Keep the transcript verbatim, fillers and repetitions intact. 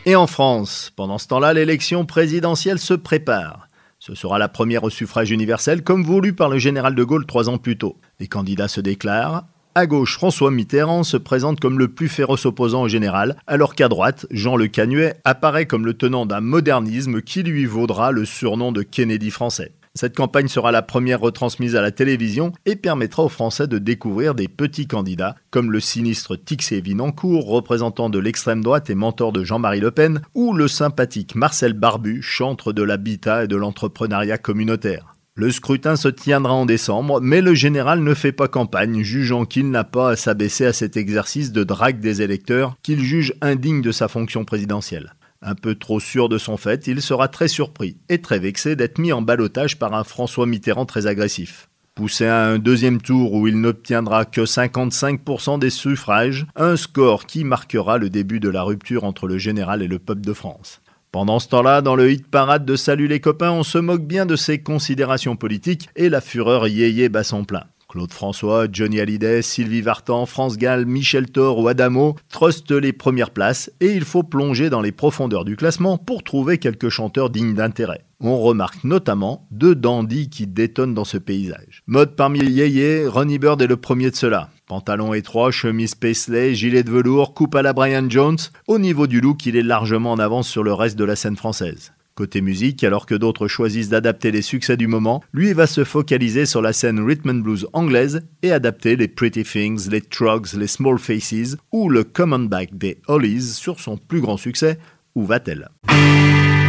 Et en France, pendant ce temps-là, l'élection présidentielle se prépare. Ce sera la première au suffrage universel, comme voulu par le général de Gaulle trois ans plus tôt. Les candidats se déclarent. À gauche, François Mitterrand se présente comme le plus féroce opposant au général, alors qu'à droite, Jean Le Canuet apparaît comme le tenant d'un modernisme qui lui vaudra le surnom de Kennedy français. Cette campagne sera la première retransmise à la télévision et permettra aux Français de découvrir des petits candidats comme le sinistre Tixier-Vinancourt, représentant de l'extrême droite et mentor de Jean-Marie Le Pen, ou le sympathique Marcel Barbu, chantre de l'habitat et de l'entrepreneuriat communautaire. Le scrutin se tiendra en décembre, mais le général ne fait pas campagne, jugeant qu'il n'a pas à s'abaisser à cet exercice de drague des électeurs qu'il juge indigne de sa fonction présidentielle. Un peu trop sûr de son fait, il sera très surpris et très vexé d'être mis en ballottage par un François Mitterrand très agressif. Poussé à un deuxième tour où il n'obtiendra que cinquante-cinq pour cent des suffrages, un score qui marquera le début de la rupture entre le général et le peuple de France. Pendant ce temps-là, dans le hit-parade de Salut les copains, on se moque bien de ses considérations politiques et la fureur yéyé bat son plein. Claude François, Johnny Hallyday, Sylvie Vartan, France Gall, Michel Thor ou Adamo trustent les premières places et il faut plonger dans les profondeurs du classement pour trouver quelques chanteurs dignes d'intérêt. On remarque notamment deux dandys qui détonnent dans ce paysage. Mode parmi les yéyés, Ronnie Bird est le premier de ceux-là. Pantalon étroit, chemise Paisley, gilet de velours, coupe à la Brian Jones. Au niveau du look, il est largement en avance sur le reste de la scène française. Côté musique, alors que d'autres choisissent d'adapter les succès du moment, lui va se focaliser sur la scène rhythm and blues anglaise et adapter les Pretty Things, les Trogs, les Small Faces ou le Come On Back des Hollies sur son plus grand succès, Où va-t-elle ?